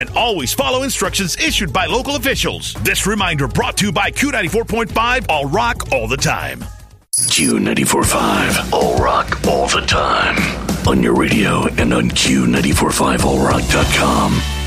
And always follow instructions issued by local officials. This reminder brought to you by Q94.5, All Rock, All the Time. Q94.5, All Rock, All the Time. On your radio and on Q945allrock.com.